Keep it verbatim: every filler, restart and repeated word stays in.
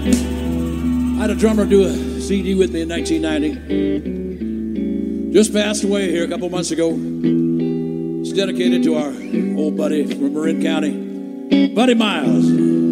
I had a drummer do a C D with me in nineteen ninety. Just passed away here a couple months ago. It's dedicated to our old buddy from Marin County, Buddy Miles.